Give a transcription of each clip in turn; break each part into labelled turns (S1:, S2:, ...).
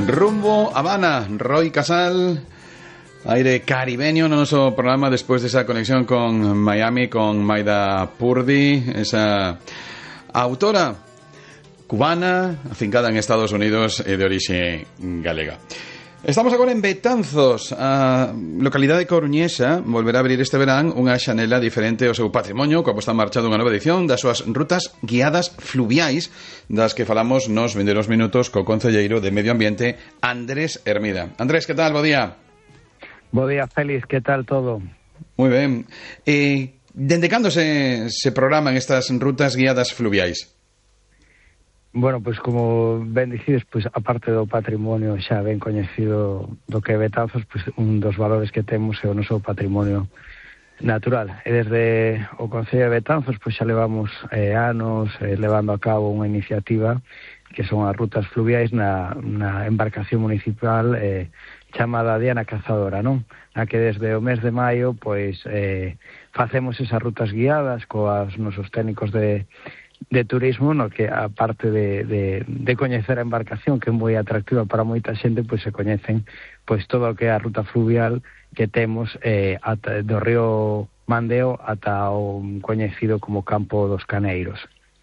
S1: Rumbo Habana, Roy Casal, aire caribeño no noso programa después de esa conexión con Miami, con Maida Purdy, esa autora cubana afincada en Estados Unidos e de orixe galega. Estamos agora en Betanzos, a localidade coruñesa volverá a abrir este verán unha xanela diferente ao seu patrimonio, como está marchando unha nova edición das súas rutas guiadas fluviais, das que falamos nos vindeiros minutos co concelleiro de Medio Ambiente, Andrés Hermida. Andrés, que tal? Bo día.
S2: Bo día, Félix, que tal todo?
S1: Moi ben. Dende cando se programan estas rutas guiadas fluviais?
S2: Bueno, pois como ben dicides, pois aparte do patrimonio xa ben coñecido do que é Betanzos, pois un dos valores que temos é o noso patrimonio natural. E desde o Concello de Betanzos pois xa levamos anos levando a cabo unha iniciativa que son as rutas fluviais na embarcación municipal chamada Diana Cazadora, non? Na que desde o mes de maio pois facemos esas rutas guiadas coas nosos técnicos de turismo, no que aparte de coñecer a embarcación, que é moi atractiva para moita xente, pois se coñecen pois todo o que é a ruta fluvial que temos do río Mandeo ata o coñecido como Campo dos Caneiros.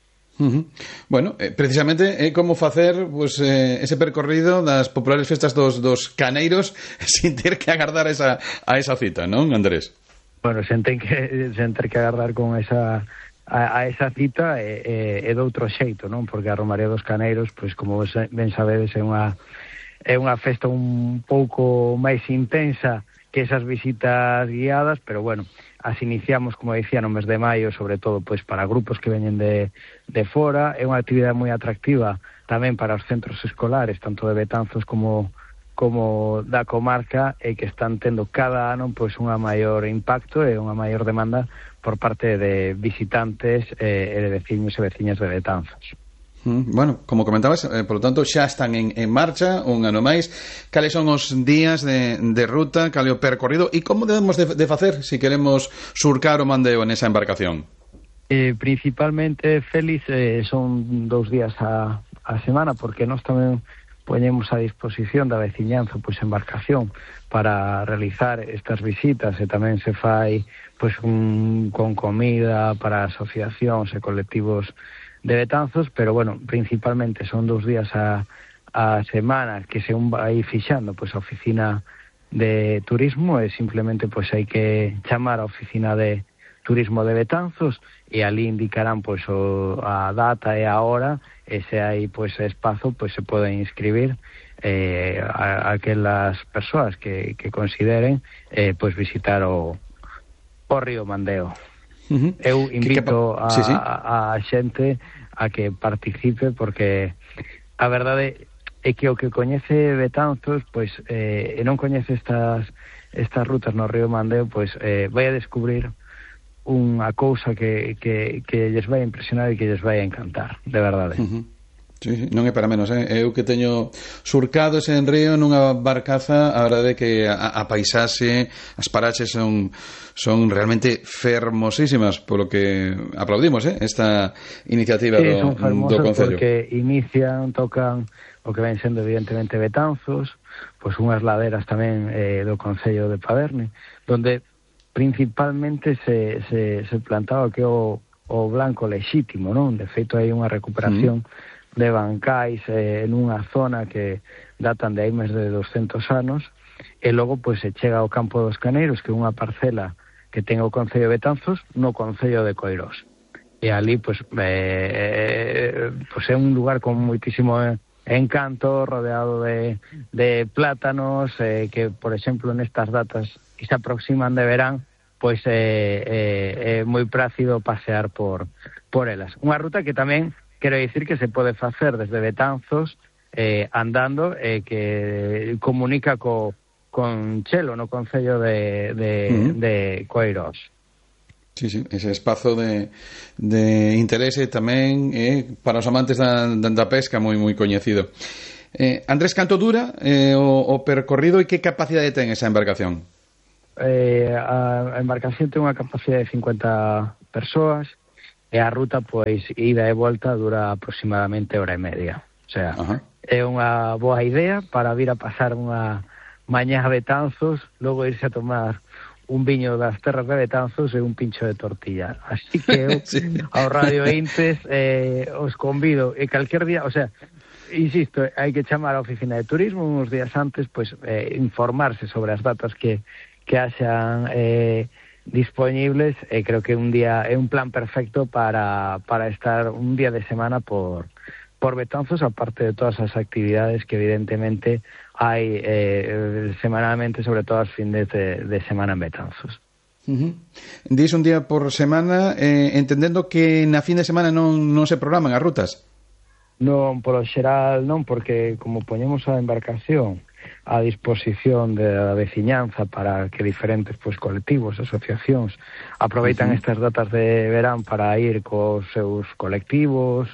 S1: Bueno, precisamente é como facer pues, ese percorrido das populares festas dos caneiros sin ter que agardar a esa cita, non, Andrés?
S2: Bueno, sen ter que agardar con esa cita é de outro xeito, non? Porque a Romaría dos Caneiros, pois como ben sabedes, é unha festa un pouco máis intensa que esas visitas guiadas, pero bueno, as iniciamos, como dicía, no mes de maio, sobre todo pois para grupos que veñen de fora. É unha actividade moi atractiva tamén para os centros escolares, tanto de Betanzos como da comarca, e que están tendo cada ano pois unha maior impacto e unha maior demanda por parte de visitantes e de veciños e veciñas de Betanzos.
S1: Bueno, como comentabas, por lo tanto xa están en marcha un ano máis. Cales son os días de ruta, cal é o percorrido e como debemos de facer se queremos surcar o Mandeo nesa embarcación?
S2: Principalmente, Félix, son 2 días a semana, porque nós tamén poñemos a disposición da veciñanza pois embarcación para realizar estas visitas, e tamén se fai pois con comida para asociacións e colectivos de Betanzos, pero bueno, principalmente son 2 días a semana que se vai fixando pois a oficina de turismo, e simplemente pois hai que chamar a oficina de turismo de Betanzos e ali indicarán pois a data e a hora, e se hai pois espazo pois se poden inscribir a aquelas persoas que consideren pois visitar o río Mandeo. Eu invito a xente a que participe, porque a verdade é que o que coñece Betanzos pois e non coñece estas rutas no río Mandeo, pois vai a descubrir unha cousa que lles vai a impresionar e que lles vai a encantar, de verdade.
S1: Sí, non é para menos, Eu que teño surcado ese río nunha barcaza, a verdade é que a paisaxe, as paraxes son realmente fermosísimas, polo que aplaudimos esta iniciativa do Concello.
S2: Porque tocan o que ven sendo evidentemente Betanzos, pois unhas laderas tamén do Concello de Paderne, donde principalmente se plantaba que o blanco lexítimo, non? De feito, hai unha recuperación de bancais nunha zona que datan de aí máis de 200 anos, e logo pois se chega ao Campo dos Caneiros, que é unha parcela que ten o Concello de Betanzos no Concello de Coirós. E ali pois é un lugar con moitísimo encanto, rodeado de plátanos, que, por exemplo, nestas datas que se aproximan de verán, pois é moi prácido pasear por elas. Unha ruta que tamén quero dicir que se pode facer desde Betanzos andando, que comunica con Chelo, no Concello de Coirós.
S1: Sí, ese espazo de interese tamén para os amantes da pesca moi coñecido. Andrés, canto dura o percorrido e que capacidade ten esa embarcación?
S2: A embarcación ten unha capacidade de 50 persoas e a ruta, pois, ida e volta dura aproximadamente hora e media. O sea, é unha boa idea para vir a pasar unha mañá a Betanzos, logo irse a tomar un viño das terras de Betanzos e un pincho de tortilla. Así que eu, sí, ao Radio Intes, os convido, e calquer día, o sea, insisto, hai que chamar á oficina de turismo uns días antes, pois, informarse sobre as datas que haxan disponibles, e creo que un día é un plan perfecto para estar un día de semana por Betanzos, aparte de todas as actividades que evidentemente hai semanalmente, sobre todo as fines de semana en Betanzos.
S1: Dís un día por semana, entendendo que na fin de semana non se programan as rutas?
S2: Non, polo xeral non, porque como poñemos a embarcación a disposición da veciñanza para que diferentes colectivos, asociacións aproveitan estas datas de verán para ir cos seus colectivos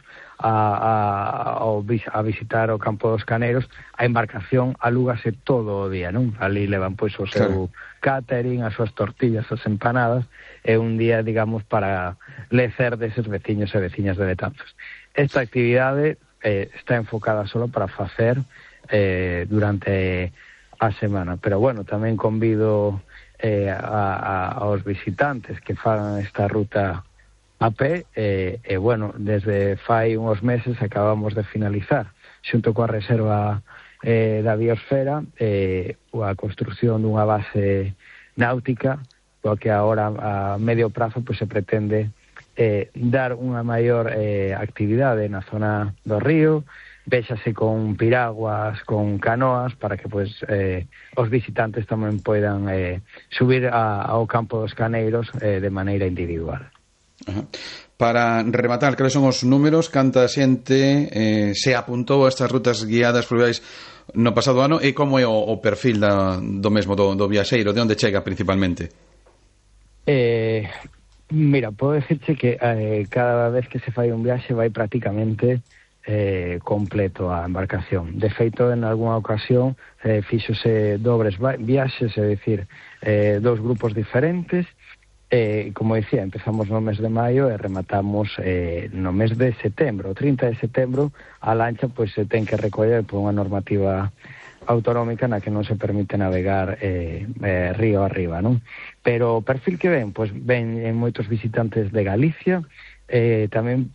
S2: a visitar o campo dos Caneiros, a embarcación alúgase todo o día, non? Ali levan o seu catering, as súas tortillas, as empanadas, é un día, digamos, para lecer deses veciños e veciñas de Betanzos. Esta actividade está enfocada solo para facer durante a semana, pero bueno, tamén convido aos visitantes que fagan esta ruta a pé, bueno, desde fai uns meses acabamos de finalizar xunto coa reserva da biosfera a construción dunha base náutica, coa que agora a medio prazo se pretende dar unha maior actividade na zona do río, véxase con piraguas, con canoas, para que os visitantes tamén poidan subir ao campo dos Caneiros de maneira individual.
S1: Ajá. Para rematar, cales son os números, canta xente se apuntou a estas rutas guiadas fluviais no pasado ano, e como é o perfil do mesmo do viaxeiro, de onde chega principalmente?
S2: Mira, podo decirche que cada vez que se fai un viaxe vai prácticamente completo a embarcación. De feito, en algunha ocasión fíxose dobres viaxes, é dicir, dous grupos diferentes. Como dicía, empezamos no mes de maio e rematamos no mes de setembro. O 30 de setembro a lancha se ten que recoller por unha normativa autonómica na que non se permite navegar río arriba, non? Pero o perfil que ven, ven moitos visitantes de Galicia, tamén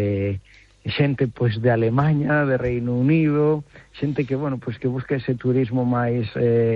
S2: xente de Alemanha, de Reino Unido, xente que, bueno, que busca ese turismo máis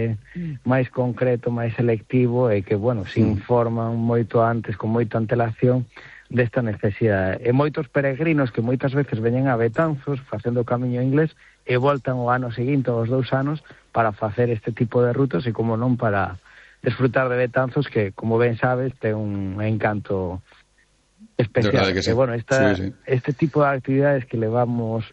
S2: concreto, máis selectivo, e que, bueno, se informan moito antes, con moita antelación desta necesidade. E moitos peregrinos que moitas veces veñen a Betanzos facendo o camiño inglés e voltan o ano seguinte, aos 2 anos, para facer este tipo de rutas e, como non, para desfrutar de Betanzos, que, como ben sabes, ten un encanto especial. Que sí. Bueno, este tipo de actividades que levamos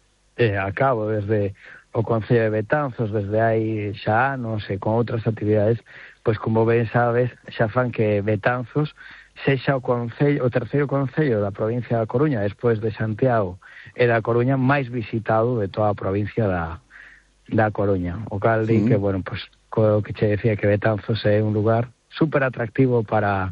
S2: a cabo desde o Concello de Betanzos, desde hai xa anos, e con outras actividades, como ben sabes, xa fan que Betanzos sexa o terceiro concello da provincia da Coruña, despois de Santiago e da Coruña, máis visitado de toda a provincia da Coruña. O cal di que, bueno, co que che decía, que Betanzos é un lugar super atractivo para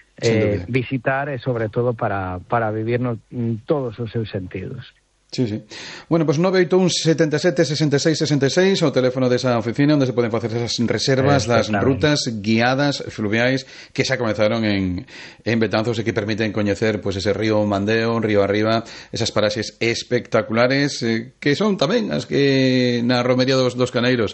S2: visitar, e sobre todo para vivir todos os seus sentidos.
S1: Sí, sí. Bueno, 981 77 66 66, o teléfono desa oficina onde se poden facer esas reservas das rutas guiadas fluviais que xa comezaron en Betanzos e que permiten coñecer ese río Mandeo, río arriba, esas paraxes espectaculares que son tamén as que na romería dos Caneiros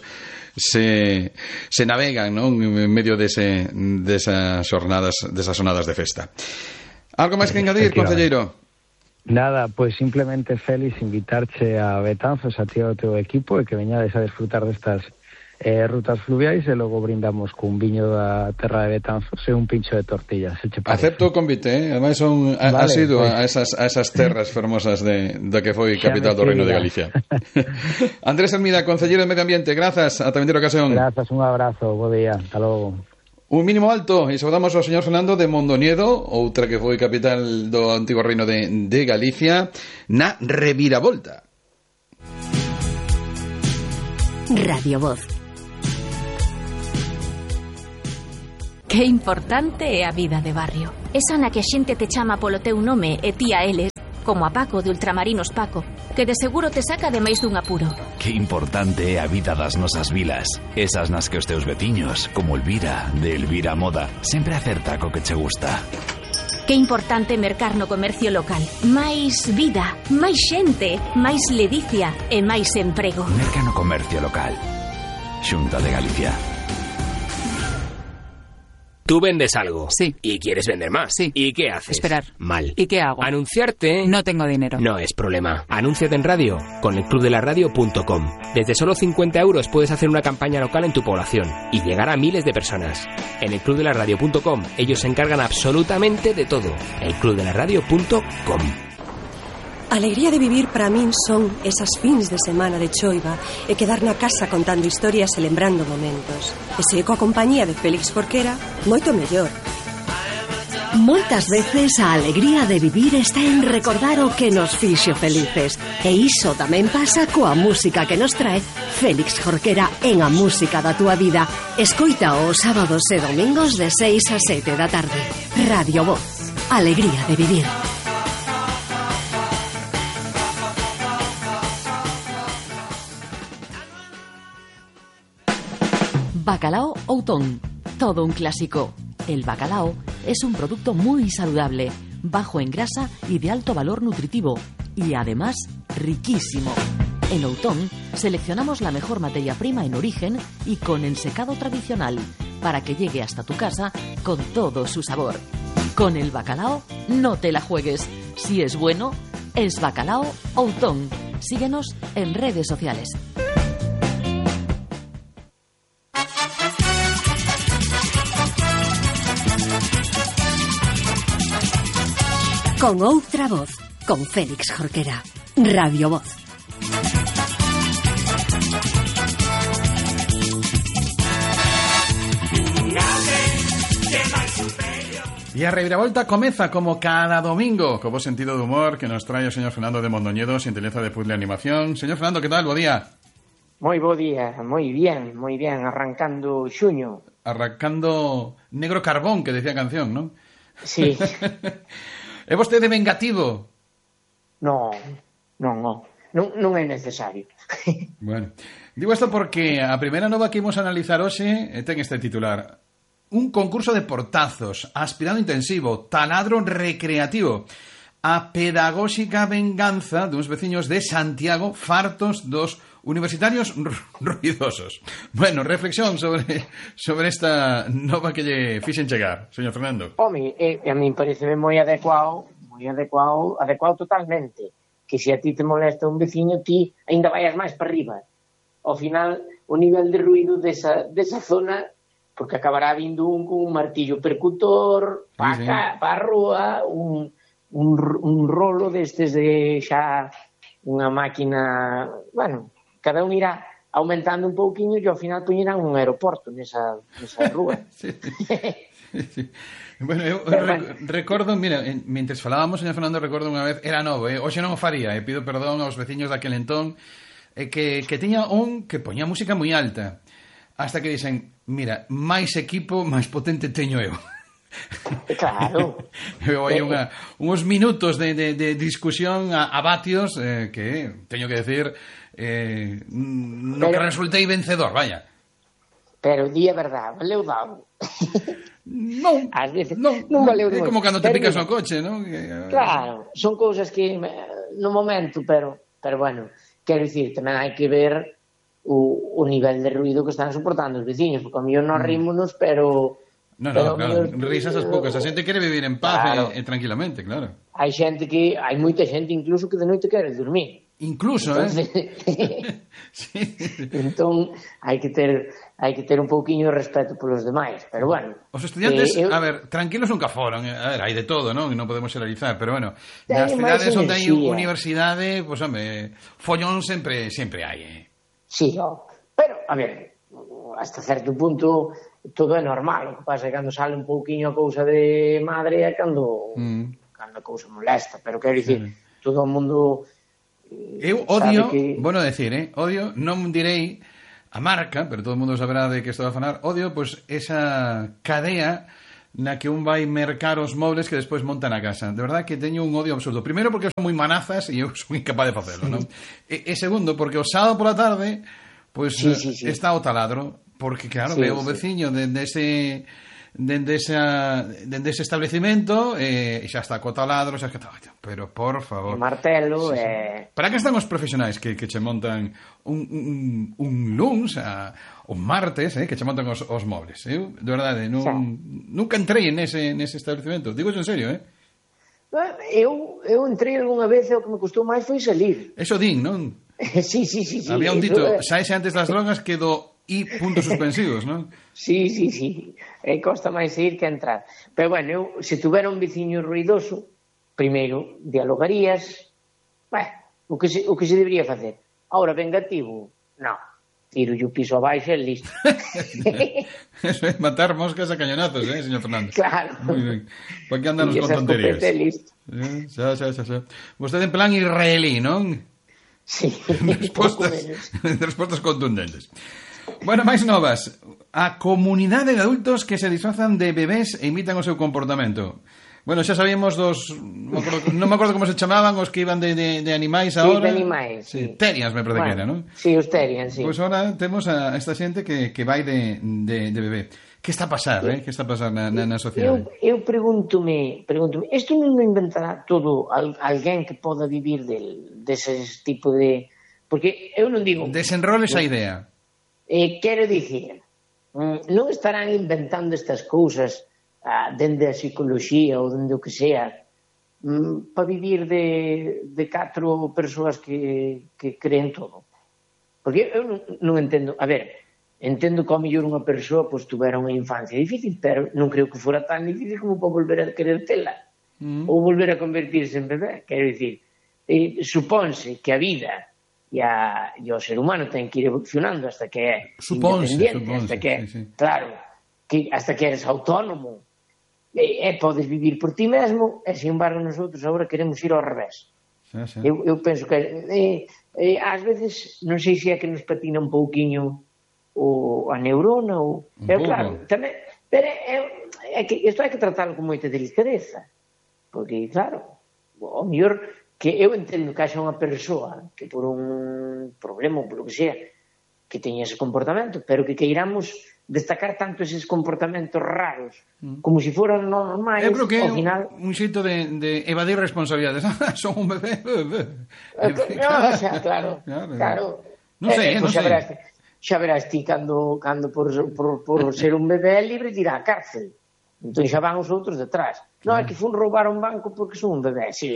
S1: se navegan, non, en medio desas xornadas de festa. Algo máis que engadir, concelleiro?
S2: Nada, simplemente, Félix, invitarche a Betanzos, a ti e ao teu equipo, e que veñades a desfrutar destas rutas fluviais, e logo brindamos cun viño da terra de Betanzos e un pincho de tortillas, se che parece.
S1: Acepto o convite, ademais son asido a esas terras fermosas do que foi capital do Reino de Galicia. Andrés Hermida, concelleiro de Medio Ambiente, grazas, ata vendera ocasión.
S2: Grazas, un abrazo, bo día, hasta logo.
S1: Un mínimo alto, e saudamos ao señor Fernando de Mondoñedo, outra que foi capital do antigo reino de Galicia, na reviravolta.
S3: Radio Voz. Que importante é a vida de barrio. Esa na que a xente te chama polo teu nome e ti a eles,
S4: como a Paco de Ultramarinos Paco, que de seguro te saca de máis dun apuro.
S5: Que importante é a vida das nosas vilas. Esas nas que os teus veciños, como Elvira, de Elvira Moda, sempre acerta co que che gusta.
S4: Que importante mercar no comercio local. Máis vida, máis xente, máis ledicia e máis emprego.
S5: Merca no comercio local. Xunta de Galicia.
S6: Tú vendes algo.
S7: Sí.
S6: Y quieres vender más.
S7: Sí.
S6: ¿Y qué haces?
S7: Esperar.
S6: Mal.
S7: ¿Y qué hago?
S6: Anunciarte.
S7: No tengo dinero.
S6: No es problema. Anúnciate en radio con elclubdelaradio.com. Desde solo 50 € puedes hacer una campaña local en tu población y llegar a miles de personas. En elclubdelaradio.com ellos se encargan absolutamente de todo. elclubdelaradio.com.
S8: A alegría de vivir para min son esas fins de semana de choiva e quedar na casa contando historias e lembrando momentos. E se coa compañía de Félix Jorquera, moito mellor.
S3: Moitas veces a alegría de vivir está en recordar o que nos fixo felices. E iso tamén pasa coa música que nos trae Félix Jorquera en A Música da Túa Vida. Escoita os sábados e domingos de 6 a 7 da tarde. Radio Voz. Alegría de vivir. Bacalao Outón, todo un clásico. El bacalao es un producto muy saludable, bajo en grasa y de alto valor nutritivo, y además riquísimo. En Outón seleccionamos la mejor materia prima en origen y con ensecado tradicional, para que llegue hasta tu casa con todo su sabor. Con el bacalao no te la juegues. Si es bueno, es Bacalao Outón. Síguenos en redes sociales. Con outra voz, con Félix Jorquera. Radio Voz.
S1: E a reviravolta comeza como cada domingo, co bo sentido de humor que nos trae o señor Fernando de Mondoñedo, Sinteleza de Puzzle Animación. Señor Fernando, que tal? Bo día.
S9: Moi bo día, moi bien, arrancando xuño.
S1: Arrancando negro carbón, que decía a canción, non?
S9: Sí.
S1: É vostede vengativo?
S9: Non é necesario.
S1: Bueno, digo isto porque a primeira nova que imos analizar hoxe ten este titular: un concurso de portazos, aspirado intensivo, taladro recreativo, a pedagóxica venganza duns veciños de Santiago fartos dos universitarios ruidosos. Bueno, reflexión sobre esta nova que lle fixen chegar, señor Fernando.
S9: Home, a mí parece moi adecuado totalmente, que se a ti te molesta un veciño, ti ainda vayas máis para arriba. Ao final, o nivel de ruido desa zona, porque acabará vindo un con un martillo percutor para a rúa, un rolo destes de xa unha máquina, bueno, cada un irá aumentando un pouquiño e ao final poñerán un aeroporto nesa rúa.
S1: Sí. Bueno, eu recordo, mira, mentres falábamos, señor Fernando, recordo unha vez, era novo, hoxe non o faría, e pido perdón aos veciños daquel entón, que tiña un que poñía música moi alta, hasta que dicen, mira, máis equipo, máis potente teño eu.
S9: Claro.
S1: Hai uns minutos de discusión a vatios que, teño que decir, no que resultei vencedor, vaya.
S9: Pero di a verdade, valeu dado.
S1: Non,
S9: ás veces
S1: non
S9: valeu
S1: é como cando te picas no coche, non?
S9: Claro, son cousas que no momento, pero bueno, quero dicir, tamén hai que ver o nivel de ruido que están soportando os veciños, porque a mellor non rímonos, pero...
S1: No, claro, risas as poucas. A xente quere vivir en paz, claro, e tranquilamente, claro.
S9: Hai moita xente incluso que de noite quere dormir.
S1: Incluso, entonces, sí.
S9: Entón, hai que ter un pouquiño de respeto polos demais, pero bueno.
S1: Os estudiantes, a ver, tranquilos nunca foron. A ver, hai de todo, non? Non podemos xeralizar, pero bueno, nas cidades onde hai universidade, pues, home, follón sempre hai,
S9: Sí, pero, a ver, hasta certo punto todo é normal. O que pasa é que cando sale un pouquiño a cousa de madre é cando a cousa molesta, pero quero dicir, todo o mundo...
S1: Eu odio, bueno decir, odio, non direi a marca, pero todo o mundo saberá de que estou a falar, odio, pois, esa cadea na que un vai mercar os mobles que despois monta na casa. De verdad que teño un odio absurdo. Primeiro porque son moi manazas e eu son incapaz de facelo, non? E segundo porque o sábado pola tarde pois está o taladro, porque claro, veo o veciño dende ese establecimento e xa está co taladro, xa que está, pero por favor.
S9: O martelo
S1: Para que están os profesionais que che montan un luns un martes, que che montan os mobles. Eu, de verdade, nunca entrei nese establecemento. Digo en serio,
S9: Eu entrei algunha vez e o que me custou máis foi salir.
S1: Eso din, non?
S9: Sí.
S1: Había un dito, saese antes das drogas que do puntos suspensivos, non? Sí.
S9: Costa máis ir que entrar. Pero bueno, eu, se tuvera un veciño ruidoso, primeiro dialogarías, o que se debería facer. Ahora, vengativo, non. Tiro o piso abaixo e listo.
S1: Eso é matar moscas a cañonazos, señor Fernández?
S9: Claro.
S1: Moi ben. ¿Para que andan con tonterías?
S9: Listo.
S1: Xa. Vostede en plan israelí, non?
S9: Sí.
S1: Respostas contundentes. Bueno, máis novas. A comunidade de adultos que se disfrazan de bebés e imitan o seu comportamento. Bueno, xa sabíamos dos... Non me acordo como se chamaban os que iban de animais agora.
S9: Sí, de animais.
S1: Sí. Terians, me parece que era, non?
S9: Sí, os terians, sí.
S1: Pois agora temos a esta xente que vai de bebé. Que está a pasar, Que está a pasar na sociedade?
S9: Eu pregúntome, isto non inventará todo alguén que poda vivir deses tipo de... Porque eu non digo...
S1: Desenroles a idea.
S9: Quero dicir, non estarán inventando estas cousas dende a psicoloxía ou dende o que sea para vivir de 4 persoas que creen todo. Porque eu non entendo, a ver, entendo que ao mellor unha persoa pois tuvera unha infancia difícil, pero non creo que fora tan difícil como para volver a querer tela ou volver a convertirse en bebé. Quero dicir, supónse que a vida e o ser humano ten que ir evolucionando hasta que é independiente, hasta que claro, que hasta que eres autónomo podes vivir por ti mesmo, e sin embargo nosotros agora queremos ir ao revés. Eu penso que ás veces non sei se é que nos patina un pouquiño a neurona ou claro, tamén, pero é que isto hai que tratarlo con moita delicadeza, porque claro, o mellor que eu entendo que haxa unha persoa que por un problema ou por o que sea que teña ese comportamento, pero que queiramos destacar tanto eses comportamentos raros como se foran normais.
S1: Eu creo que
S9: ao final...
S1: un xeito de evadir responsabilidades. Son un bebé.
S9: Claro.
S1: Non sei, non sei.
S9: Xa verás ti cando por ser un bebé libre dirá a cárcel. Entón xa van os outros detrás. Non, é que fun roubar un banco porque son un bebé, sí,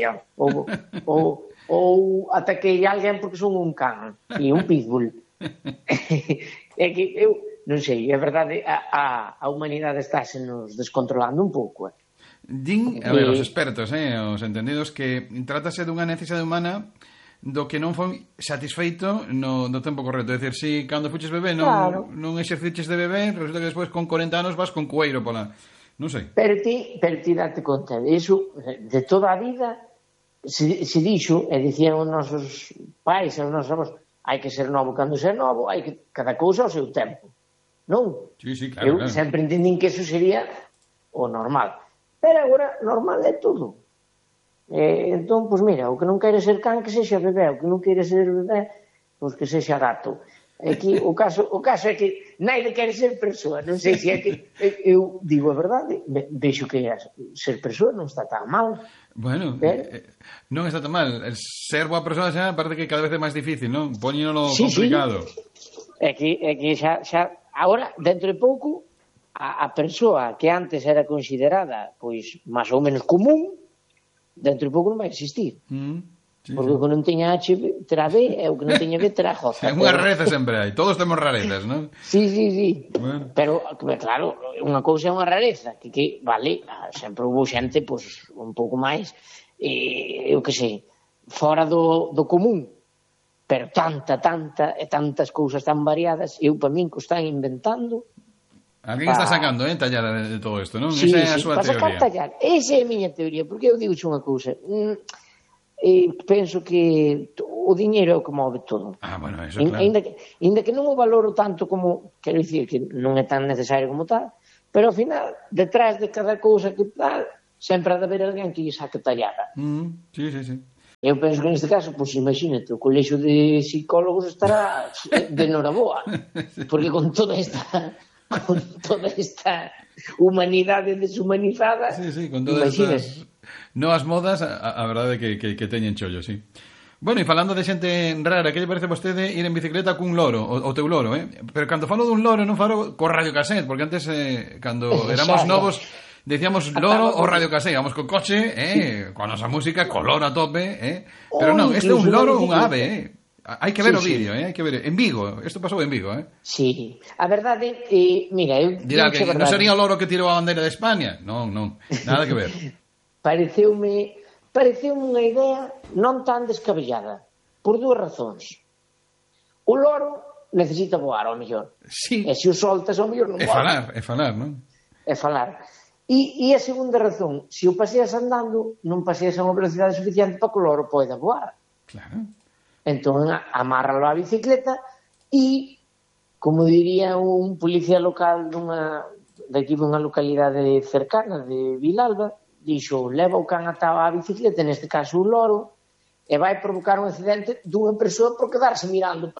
S9: ou ataquei a alguén porque son un can e un pitbull. É que eu non sei, é verdade, a humanidade estáse nos descontrolando un pouco.
S1: Din, a ver, os expertos, os entendidos, que trátase dunha necesidade humana do que non foi satisfeito no tempo correcto. É dicir, si cando fuches bebé non exerciches de bebé, resulta que despois con 40 anos vas con cueiro pola... Non sei.
S9: Pero ti date conta, iso de toda a vida se dixo, e dicían os nosos pais e os nosos avós, hai que ser novo cando ser novo, hai que cada cousa ao seu tempo. Non?
S1: Sí, claro.
S9: Eu sempre entendín que eso sería o normal. Pero agora normal é todo. Entón, pois mira, o que non quere ser can que sexa bebé, o que non quere ser bebé, pois que sexa gato. Aquí o caso é que naide quere ser persoa. Non sei se é que eu digo a verdade, vexo que ser persoa non está tan mal.
S1: Bueno, non está tan mal. Ser boa persoa xa parece que cada vez é máis difícil, non? Poñénolo complicado.
S9: É que xa agora, dentro de pouco, a persoa que antes era considerada pois máis ou menos común, dentro de pouco non vai existir. Porque o que non teña H terá B, e o que non teña B terá J.
S1: É unha rareza sempre hai, todos temos rarezas, non?
S9: Sí. Bueno. Pero, claro, unha cousa é unha rareza, que vale, sempre houve xente, pois, un pouco máis, eu que sei, fora do común. Pero tantas cousas tan variadas, eu para min que están inventando.
S1: Alguén está sacando, tallada de todo isto, non?
S9: Sí,
S1: esa é a súa teoría.
S9: Tallar. Esa é a miña teoría, porque eu digo unha cousa. Penso que o diñeiro é o que move todo.
S1: Bueno, eso claro.
S9: Ainda que non o valoro tanto como, quero dicir, que non é tan necesario como tal, Pero ao final, detrás de cada cousa que tal, sempre ha de haber alguén que lle saque tallada.
S1: Sí.
S9: Eu penso que neste caso, pois imagínate, o colexio de psicólogos estará de noraboa, porque con toda esta humanidade deshumanizada,
S1: con todas estas novas modas, a verdade é que teñen chollo, sí. Bueno, e falando de xente rara, que lle parece a vostede ir en bicicleta cun loro, o teu loro, Pero cando falo dun loro non falo co radiocassette, porque antes, cando éramos novos, decíamos loro o radiocassette, íbamos co coche, con a nosa música, co loro a tope, Pero non, este é un loro, un ave, Hai que ver o vídeo, hai que ver. En Vigo, isto pasou en Vigo,
S9: Sí, a verdade, mira, eu...
S1: Dirá que non sería o loro que tirou a bandeira de España? Non, nada que ver.
S9: Pareceume unha idea non tan descabellada, por dúas razóns. O loro necesita voar, ao mellor.
S1: Sí.
S9: E se o soltas, ao mellor non voa.
S1: É falar, non?
S9: É falar. E a segunda razón, se o paseas andando, non paseas a unha velocidade suficiente para que o loro poida voar.
S1: Claro.
S9: Entón, amárralo á bicicleta e, como diría un policía local daqui dunha localidade cercana de Vilalba, dixo, leva o can atado á bicicleta, neste caso o loro, e vai provocar un accidente dunha persoa por quedarse mirando